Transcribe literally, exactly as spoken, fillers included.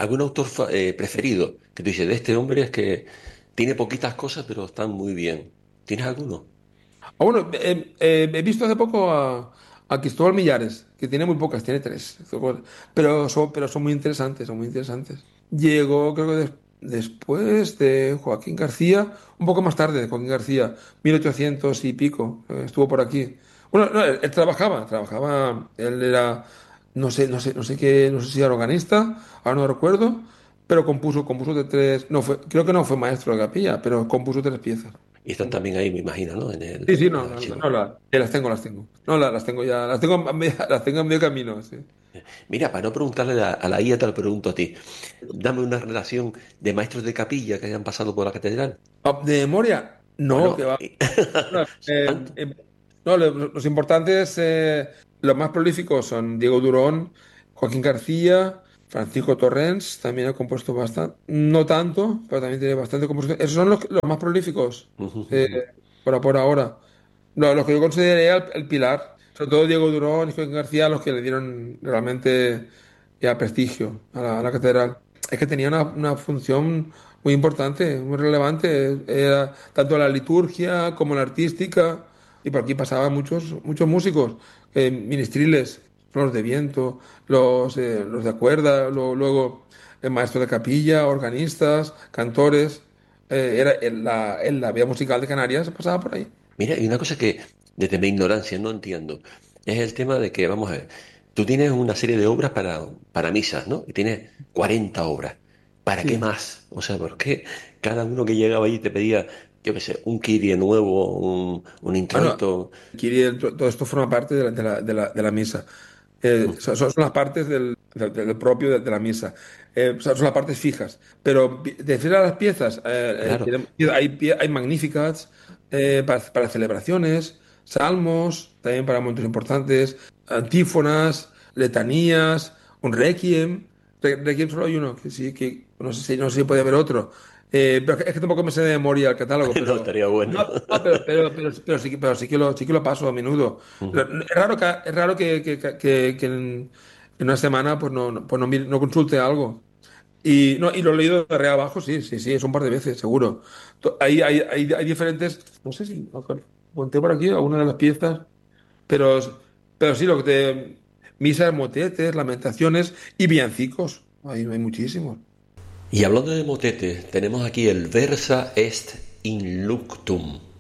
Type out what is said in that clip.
algún autor fa- eh, preferido que tú dices, de este hombre es que tiene poquitas cosas, pero están muy bien. ¿Tienes alguno? Ah, bueno, eh, eh, he visto hace poco a, a Cristóbal Millares, que tiene muy pocas, tiene tres. Pero son, pero son muy interesantes, son muy interesantes. Llegó, creo que des- después de Joaquín García, un poco más tarde de Joaquín García, mil ochocientos y pico, eh, estuvo por aquí. Bueno, no, él, él trabajaba, trabajaba, él era, no sé, no sé, no sé qué, no sé si era organista, ahora no recuerdo, pero compuso, compuso de tres, no fue, creo que no fue maestro de capilla, pero compuso tres piezas. Y están también ahí, me imagino, ¿no? En Sí, sí, el, el no, no, archivo. no, la- eh, las tengo, las tengo. No, la- las tengo ya, las tengo, a media- las tengo en medio camino, sí. Mira, para no preguntarle a, a la I A, te lo pregunto a ti. Dame una relación de maestros de capilla que hayan pasado por la catedral. Ah, ¿de memoria? No, que Bueno, va. y- No, eh, tanto. eh, no, lo- los importantes, eh, los más prolíficos son Diego Durón, Joaquín García, Francisco Torrens, también ha compuesto bastante, no tanto, pero también tiene bastante composición. Esos son los, los más prolíficos, eh, por, por ahora. No, los que yo consideraría el, el pilar, sobre todo Diego Durón y Joaquín García, los que le dieron realmente ya prestigio a la, a la catedral. Es que tenía una, una función muy importante, muy relevante, era tanto la liturgia como la artística, y por aquí pasaban muchos, muchos músicos, eh, ministriles, los de viento, los, eh, los de cuerda, lo- luego el maestro de capilla, organistas, cantores, eh, era en la, en la vía musical de Canarias pasaba por ahí. Mira, y una cosa que desde mi ignorancia no entiendo es el tema de que, vamos a ver, tú tienes una serie de obras para, para misas, ¿no? Y tienes cuarenta obras. ¿Para qué Sí. más? O sea, ¿por qué cada uno que llegaba allí te pedía, yo qué sé, un Kyrie nuevo, un, un Bueno, introito? aquí el- todo esto forma parte de la, de la, de la, de la misa. Eh, son, son las partes del, del- del propio de, de la misa. Eh, son, son las partes fijas. Pero pi- de fiel a las piezas, eh, eh, Claro. tenemos- hay, pie- hay magníficas eh, para, para celebraciones, salmos, también para momentos importantes, antífonas, letanías, un requiem. Re- Requiem solo hay uno, que sí, que no sé si, no sé si puede haber otro. Eh, pero es que tampoco me sé de memoria el catálogo, No, pero, estaría bueno. no, no, pero, pero, pero, pero sí, que- pero sí que lo, sí que lo paso a menudo. Ujú. Lo- Es raro que, es raro que, que- que- que en, en una semana pues no, no- pues no, mire- no consulte algo. Y, no, y lo he leído de arriba abajo, sí, sí, sí, es un par de veces, seguro. To- Hay, hay, hay, hay diferentes, no sé si apunté por aquí alguna de las piezas, pero, pero sí, lo que te... Misas, motetes, lamentaciones y villancicos. Hay, hay muchísimos. Y hablando de motetes, tenemos aquí el Versa est in luctum.